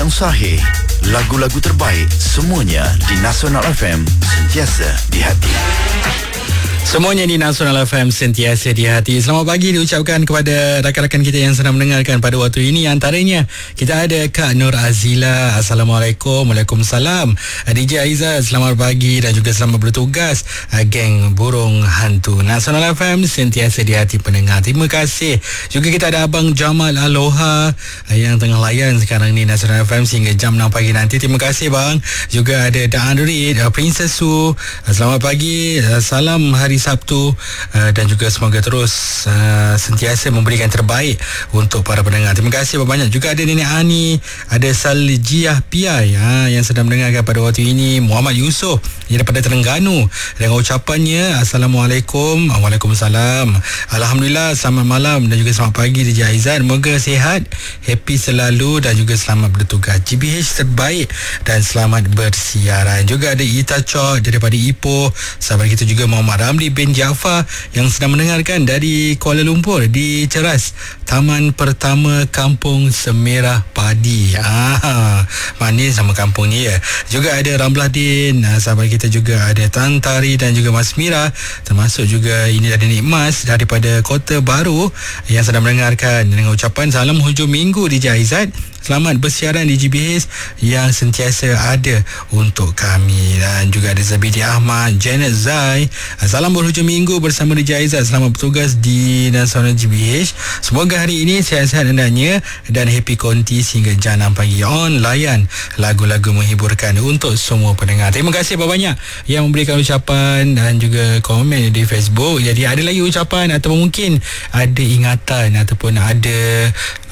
yang sahih, lagu-lagu terbaik, semuanya di Nasional FM, sentiasa di hati. Semuanya di Nasional FM, sentiasa di hati. Selamat pagi diucapkan kepada rakan-rakan kita yang sedang mendengarkan pada waktu ini. Antaranya kita ada Kak Nur Azila. Assalamualaikum. Waalaikumsalam. DJ Aizat, selamat pagi dan juga selamat bertugas. Geng Burung Hantu Nasional FM, sentiasa di hati pendengar. Terima kasih. Juga kita ada Abang Jamal Aloha yang tengah layan sekarang ni Nasional FM sehingga jam 6 pagi nanti. Terima kasih bang. Juga ada Dan Rid, Princess Su. Selamat pagi. Salam hari Sabtu dan juga semoga terus sentiasa memberikan terbaik untuk para pendengar. Terima kasih banyak. Juga ada Nenek Ani, ada Saljiah Piai yang sedang mendengarkan pada waktu ini. Muhammad Yusof yang daripada Terengganu dengan ucapannya Assalamualaikum. Waalaikumsalam. Alhamdulillah, selamat malam dan juga selamat pagi DJ Aizat. Semoga sihat, happy selalu dan juga selamat bertugas. GBH terbaik dan selamat bersiaran. Juga ada Ita Chok daripada Ipoh. Sahabat kita juga Muhammad Ramli bin Jaafar yang sedang mendengarkan dari Kuala Lumpur di Ceras, Taman Pertama Kampung Semerah Padi. Manis sama kampung ni ya. Juga ada Ramlah Din, sahabat kita juga ada Tan Tari dan juga Mas Mira, termasuk juga ini ada Nik Mas daripada Kota Baru yang sedang mendengarkan dengan ucapan salam hujung minggu DJ Aizat. Selamat bersiaran di GBH yang sentiasa ada untuk kami. Dan juga ada Zabidi Ahmad, Janet Zai. Salam berhujung minggu bersama DJ Aizat. Selamat bertugas di Nasional GBH. Semoga hari ini sihat-sihat hendaknya dan happy konti sehingga jam 6 pagi. On layan lagu-lagu menghiburkan untuk semua pendengar. Terima kasih banyak yang memberikan ucapan dan juga komen di Facebook. Jadi ada lagi ucapan atau mungkin ada ingatan ataupun ada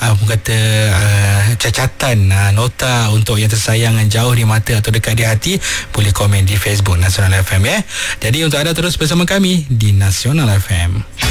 cacatan, nota untuk yang tersayang jauh di mata atau dekat di hati, boleh komen di Facebook Nasional FM ya. Jadi untuk anda terus bersama kami di Nasional FM.